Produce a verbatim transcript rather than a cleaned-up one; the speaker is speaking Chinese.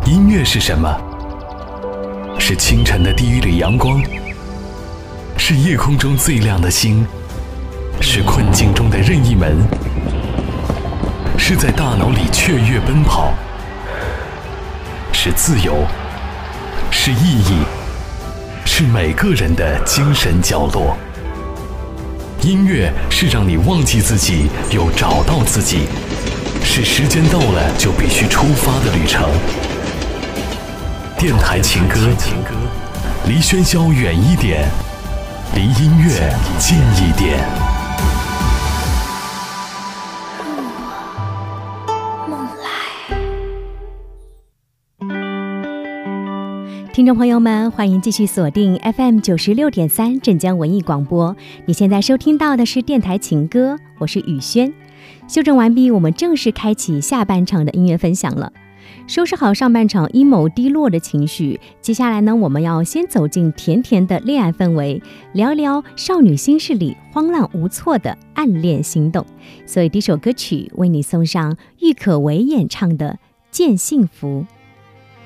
音乐是什么？是清晨的第一缕阳光，是夜空中最亮的星，是困境中的任意门，是在大脑里雀跃奔跑，是自由，是意义，是每个人的精神角落。音乐是让你忘记自己，又找到自己，是时间到了就必须出发的旅程。电台情歌，离喧嚣远一点，离音乐近一点。 梦来。 听众朋友们，欢迎继续锁定 F M 九十六点三镇江文艺广播。你现在收听到的是电台情歌，我是雨轩。修正完毕，我们正式开启下半场的音乐分享了。收拾好上半场 emo 低落的情绪，接下来呢，我们要先走进甜甜的恋爱氛围，聊聊少女心事里慌乱无措的暗恋心动。所以第一首歌曲为你送上郁可唯演唱的《见幸福》。